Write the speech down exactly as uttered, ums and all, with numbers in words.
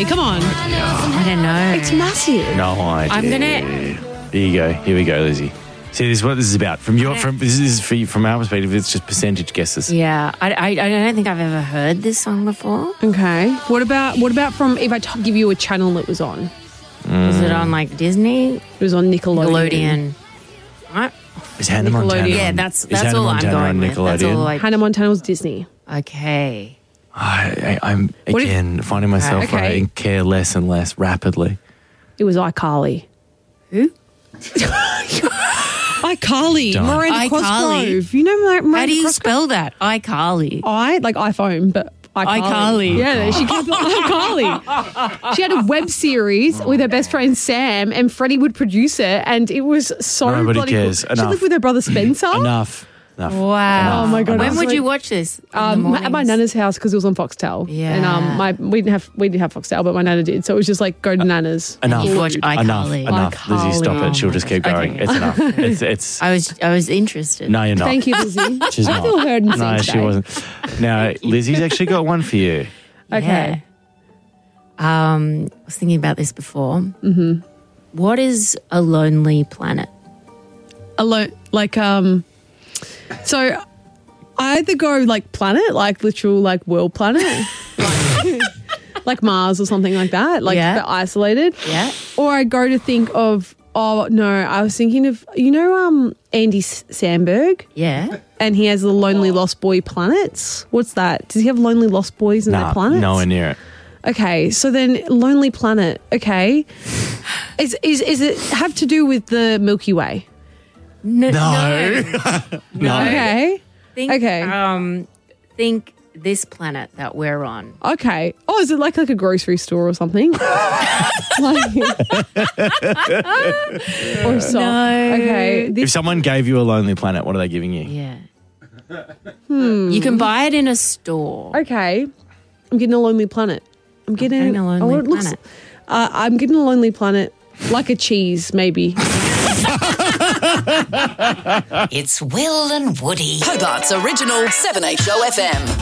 be? Come on. I don't know. It's massive. No idea. I'm gonna. Here you go. Here we go, Lizzie. See, this is what this is about. From your, from this is for you, from our perspective, it's just percentage guesses. Yeah, I, I, I don't think I've ever heard this song before. Okay. What about what about from if I t- give you a channel it was on? Was it on like Disney? It was on Nickelodeon. Nickelodeon. Right? Is Hannah Montana? Nickelodeon. on- Yeah, that's is that's Hannah all Montana I'm on going with. That's all Nickelodeon? I, Hannah Montana was Disney. okay. I, I, I'm What if- again finding myself Okay. writing care less and less rapidly. It was iCarly. Who? iCarly. Done. Miranda iCarly. Cosgrove. You know Mir- Miranda How do you Cosgrove? spell that? iCarly. I like iPhone, but iCarly. iCarly. Yeah, she kept iCarly. She had a web series with her best friend Sam, and Freddie would produce it, and it was so Nobody bloody cares. cool. She Enough. lived with her brother Spencer. Enough. Enough. Wow. Oh my God, When it's would like- you watch this? In the Um, at my mornings? nana's house because it was on Foxtel. Yeah. and um, my we didn't have we didn't have Foxtel, but my nana did. So it was just like go to nana's. Enough. You watch Enough. iCarly. Enough. Lizzie, stop iCarly. it. She'll just keep Okay. going. It's enough. It's it's. I was I was interested. No, you're not. Thank you, Lizzie. She's I not. feel heard and seen No, today. she wasn't. Now, Lizzie's actually got one for you. Okay. Yeah. Um, I was thinking about this before. Mm-hmm. What is a lonely planet? Alone, like um, so I either go like planet, like literal like world planet, like, like Mars or something like that, like Yeah. but isolated. Yeah. Or I go to think of oh no, I was thinking of you know um Andy S- Samberg. Yeah. And he has the Lonely Lost Boy planets. What's that? Does he have Lonely Lost Boys in Nah, their planets? nowhere near it. Okay, so then Lonely Planet. Okay, is is is it have to do with the Milky Way? No. No. No. Okay, Think, Okay. Um, think this planet that we're on. okay. Oh, is it like like a grocery store or something? like, or so? No. Okay, If this, someone gave you a lonely planet, what are they giving you? Yeah. You can buy it in a store. okay. I'm getting a Lonely Planet. I'm getting, getting a Lonely oh, it looks- Planet. uh, I'm getting a Lonely Planet, like a cheese, maybe. It's Will and Woody. Hobart's original seven A Show F M.